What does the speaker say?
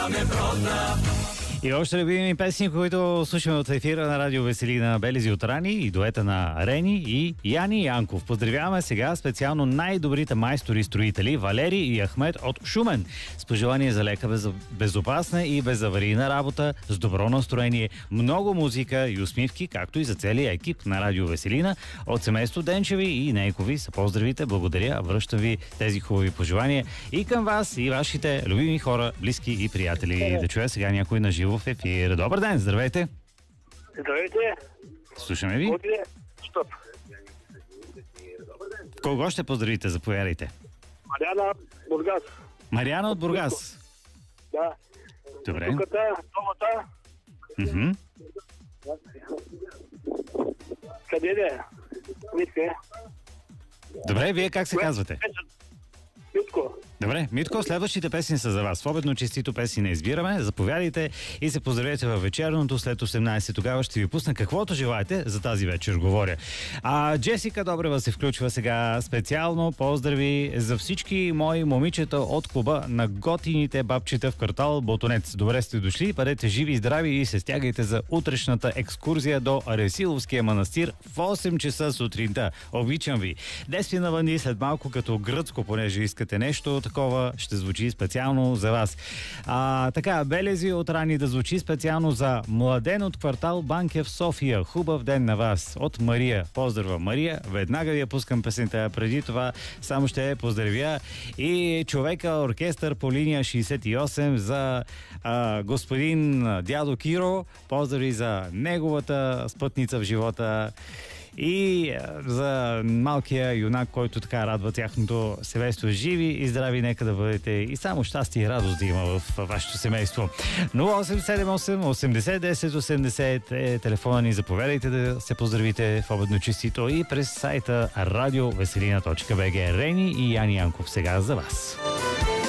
И още любими песни, които слушаме от ефира на Радио Веселина, Белези от Рани и дуета на Рени и Яни Янков. Поздравяваме сега специално най-добрите майстори-строители Валери и Ахмед от Шумен. С пожелание за лека, безопасна и безаварийна работа, с добро настроение, много музика и усмивки, както и за целия екип на Радио Веселина. От семейство Денчеви и Нейкови са поздравите. Благодаря. Връщам ви тези хубави пожелания и към вас, и вашите любими хора, близки и приятели. Да чуя сега някой на живо в ефир. Добър ден, здравейте! Здравейте! Слушаме ви. Стоп. Кого ще поздравите? Заповядайте. Мариана от Бургас. Мариана от Бургас. Да. Добре. Туката, домата. Мгм. Къде е? Митка. Добре, вие как се казвате? Митко. Добре, Митко, следващите песни са за вас. В обедно честито песни не избираме. Заповядайте и се поздравете във вечерното след 18. Тогава ще ви пусна каквото желаете за тази вечер, говоря. Джесика Добрева се включва сега специално. Поздрави за всички мои момичета от клуба на готините бабчета в квартал Ботонец. Добре сте дошли, бъдете живи и здрави и се стягайте за утрешната екскурзия до Аресиловския манастир в 8 часа сутринта. Обичам ви. Действие навън и след малко като гръцко, понеже искате нещо такова, ще звучи специално за вас. Така, Белези от Рани да звучи специално за Младен от квартал Банкя в София. Хубав ден на вас. От Мария. Поздрава, Мария. Веднага ви я пускам песента. Преди това само ще я поздравя и човека оркестър по линия 68 за господин дядо Киро. Поздрави за неговата спътница в живота и за малкия юнак, който така радва тяхното семейство. Живи и здрави, нека да бъдете и само щастие и радост да има в вашето семейство. 0878 80 10 80 е телефона ни. Заповядайте да се поздравите в обедно честито и през сайта radiovеселина.bg. Рени и Яни Янков сега за вас.